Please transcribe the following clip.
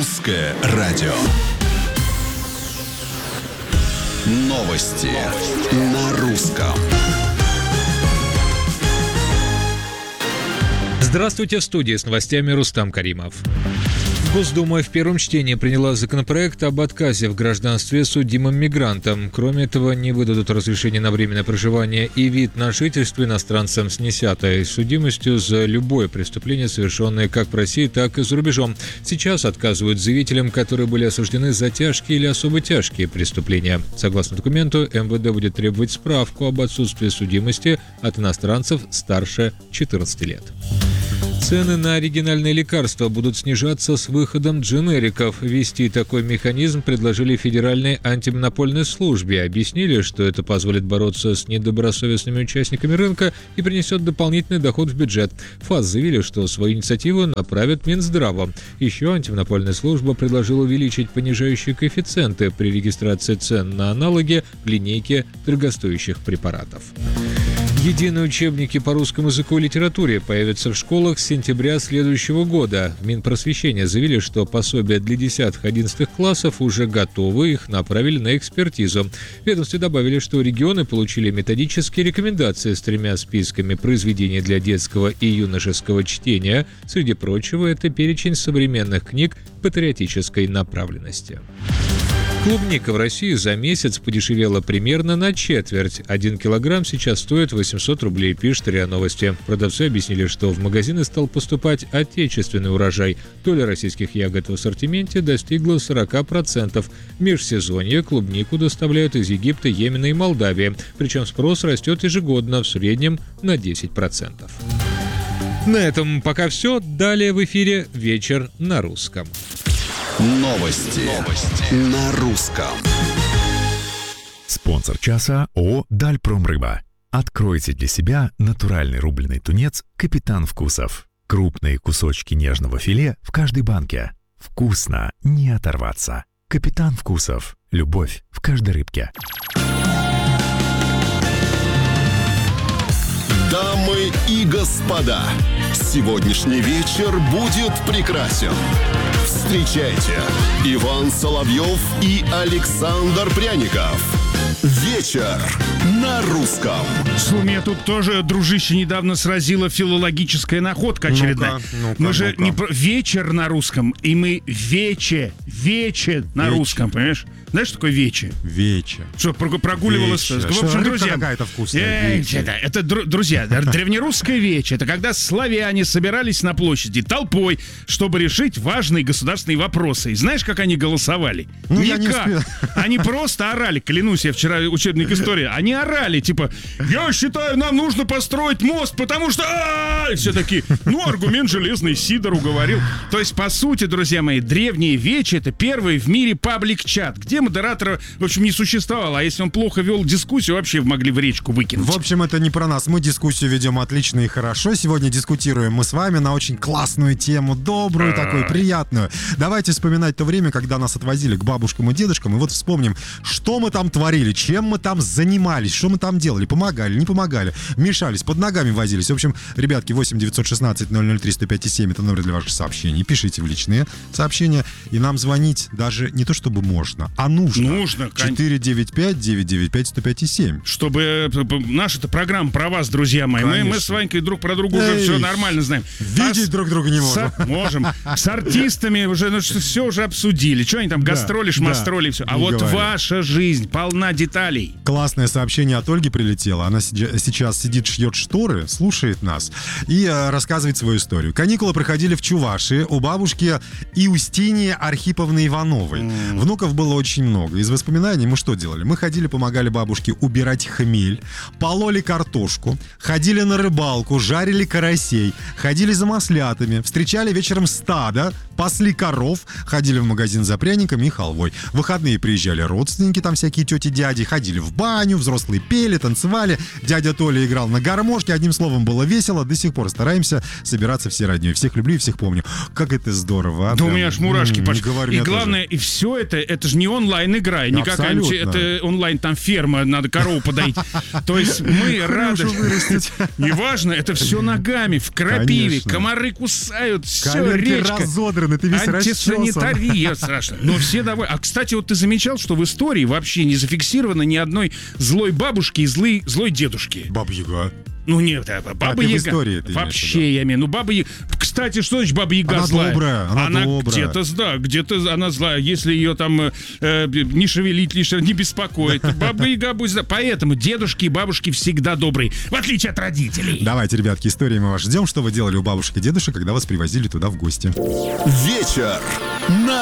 Русское радио. Новости на русском. Здравствуйте, в студии с новостями Рустам Каримов. Госдума в первом чтении приняла законопроект об отказе в гражданстве судимым мигрантам. Кроме этого, не выдадут разрешение на временное проживание и вид на жительство иностранцам с несятой судимостью за любое преступление, совершенное как в России, так и за рубежом. Сейчас отказывают заявителям, которые были осуждены за тяжкие или особо тяжкие преступления. Согласно документу, МВД будет требовать справку об отсутствии судимости от иностранцев старше 14 лет. Цены на оригинальные лекарства будут снижаться с выходом дженериков. Ввести такой механизм предложили Федеральной антимонопольной службе. Объяснили, что это позволит бороться с недобросовестными участниками рынка и принесет дополнительный доход в бюджет. ФАС заявили, что свою инициативу направят Минздраву. Еще антимонопольная служба предложила увеличить понижающие коэффициенты при регистрации цен на аналоги в линейке дорогостоящих препаратов. Единые учебники по русскому языку и литературе появятся в школах с сентября следующего года. В Минпросвещения заявили, что пособия для 10-11 классов уже готовы, их направили на экспертизу. В ведомстве добавили, что регионы получили методические рекомендации с 3 списками произведений для детского и юношеского чтения. Среди прочего, это перечень современных книг патриотической направленности. Клубника в России за месяц подешевела примерно на четверть. 1 килограмм сейчас стоит 800 рублей, пишет РИА Новости. Продавцы объяснили, что в магазины стал поступать отечественный урожай. Доля российских ягод в ассортименте достигла 40%. В межсезонье клубнику доставляют из Египта, Йемена и Молдавии. Причем спрос растет ежегодно, в среднем на 10%. На этом пока все. Далее в эфире «Вечер на русском». Новости на русском. Спонсор часа ООО «Дальпромрыба». Откройте для себя натуральный рубленый тунец «Капитан Вкусов». Крупные кусочки нежного филе в каждой банке. Вкусно не оторваться. «Капитан Вкусов». Любовь в каждой рыбке. Дамы и господа, сегодняшний вечер будет прекрасен. Встречайте, Иван Соловьев и Александр Пряников. Вечер на русском. Слушай, меня тут тоже, дружище, недавно сразила филологическая находка очередная. Мы же не про вечер на русском, и мы вече на русском, понимаешь? Знаешь, что такое вече? Вече. Что, прогуливалась? В общем, друзья, какая-то вкусная. это, друзья, древнерусское вече. Это когда славяне собирались на площади толпой, чтобы решить важные государственные вопросы. И знаешь, как они голосовали? Я не Никак. успел. Они просто орали. Клянусь, я вчера учебник истории. Они орали, типа, я считаю, нам нужно построить мост, потому что... И все такие, аргумент железный, Сидор уговорил. То есть, по сути, друзья мои, древнее вече — это первый в мире паблик-чат, где модератора, в общем, не существовало. А если он плохо вел дискуссию, вообще могли в речку выкинуть. В общем, это не про нас. Мы дискуссию ведем отлично и хорошо. Сегодня дискутируем мы с вами на очень классную тему, добрую такую, приятную. Давайте вспоминать то время, когда нас отвозили к бабушкам и дедушкам, и вот вспомним, что мы там творили, чем мы там занимались, что мы там делали, помогали, не помогали, мешались, под ногами возились. В общем, ребятки, 8 916 003 105 7 это номер для ваших сообщений. Пишите в личные сообщения, и нам звонить даже не то чтобы можно, а нужно. 495-995-105-7. Чтобы наша-то программа про вас, друзья мои. Мы с Ванькой друг про друга уже все нормально знаем. Видеть друг друга не можем. Можем. С артистами уже все уже обсудили. Что они там, гастроли, шмастроли, все. А вот ваша жизнь полна деталей. Классное сообщение от Ольги прилетело. Она сейчас сидит, шьет шторы, слушает нас и рассказывает свою историю. Каникулы проходили в Чувашии у бабушки Иустинии Архиповны Ивановой. Внуков было очень много. Из воспоминаний мы что делали? Мы ходили, помогали бабушке убирать хмель, пололи картошку, ходили на рыбалку, жарили карасей, ходили за маслятами, встречали вечером стадо, пасли коров, ходили в магазин за пряниками и халвой. В выходные приезжали родственники, там всякие тети, дяди, ходили в баню, взрослые пели, танцевали, дядя Толя играл на гармошке, одним словом, было весело, до сих пор стараемся собираться все роднёй. Всех люблю и всех помню. Как это здорово, а? Да у меня аж мурашки пошли. И главное, тоже. И все это же не онлайн-игра, не какая-нибудь, это онлайн, там ферма, надо корову подоить. То есть мы рады. Неважно, это все ногами, в крапиве, комары кусают, все, речка. Надраны, ты весь расчесан. Антисанитария страшно. Но все довольны. А, кстати, вот ты замечал, что в истории вообще не зафиксировано ни одной злой бабушки и злой дедушки? Баба-Яга. Ну нет, Баба ты в Яга. истории ты имеешь в Вообще, я имею. Ну, Баба Яга. Кстати, что значит Баба Яга Она злая? добрая, она добрая. Где-то она злая. Если ее там не шевелить лишь, не беспокоит. Баба Яга будет злая. Поэтому дедушки и бабушки всегда добрые. В отличие от родителей. Давайте, ребятки, истории мы вас ждем. Что вы делали у бабушек и дедушек, когда вас привозили туда в гости? Вечер на